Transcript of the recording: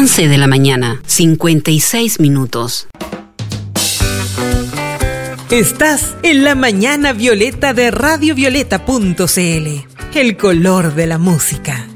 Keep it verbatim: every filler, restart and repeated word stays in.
once de la mañana, cincuenta y seis minutos. Estás en la mañana violeta de radio violeta punto c l, el color de la música.